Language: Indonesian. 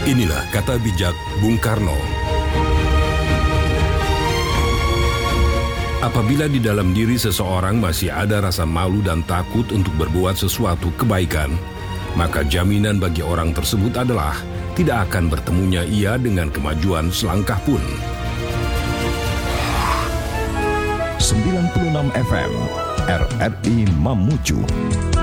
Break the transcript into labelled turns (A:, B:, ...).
A: Inilah kata bijak Bung Karno. Apabila di dalam diri seseorang masih ada rasa malu dan takut untuk berbuat sesuatu kebaikan, maka jaminan bagi orang tersebut adalah tidak akan bertemunya ia dengan kemajuan selangkah pun.
B: 96 FM RRI Mamuju.